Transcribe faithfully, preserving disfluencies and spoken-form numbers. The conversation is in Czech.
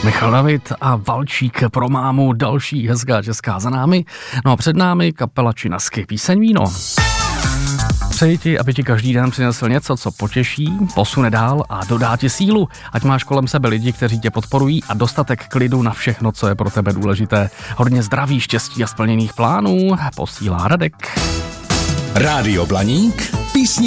Michal David a Valčík pro mámu, další hezká česká za námi. No a před námi kapela Činasky, píseň Víno. Přeji ti, aby ti každý den přinesl něco, co potěší, posune dál a dodá ti sílu. Ať máš kolem sebe lidi, kteří tě podporují a dostatek klidu na všechno, co je pro tebe důležité. Hodně zdraví, štěstí a splněných plánů posílá Radek. Rádio Blaník, písně